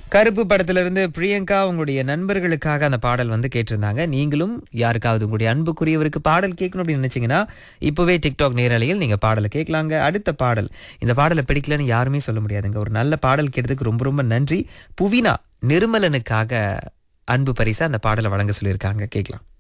கருப்பு படத்துல இருந்து பிரியங்கா உங்களுடைய நண்பர்களுக்காக அந்த பாடல் வந்து கேட்டிருந்தாங்க. நீங்களும் யாருக்காவது உங்களுடைய அன்புக்குரியவருக்கு பாடல் கேட்கணும் அப்படின்னு நினைச்சீங்கன்னா இப்பவே டிக்டாக் நேரலையில் நீங்க பாடலை கேட்கலாங்க. அடுத்த பாடல், இந்த பாடலை பிடிக்கலன்னு யாருமே சொல்ல முடியாதுங்க. ஒரு நல்ல பாடல் கேட்டதுக்கு ரொம்ப ரொம்ப நன்றி. புவினா நிர்மலனுக்காக அன்பு பரிசா அந்த பாடலை வழங்க சொல்லியிருக்காங்க. கேட்கலாம்.